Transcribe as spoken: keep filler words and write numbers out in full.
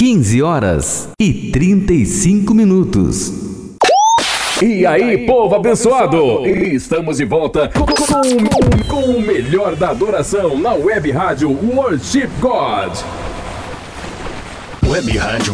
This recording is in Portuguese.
quinze horas e trinta e cinco minutos. E aí, povo abençoado! Estamos de volta com, com, com o melhor da adoração na Web Rádio Worship God. Web Rádio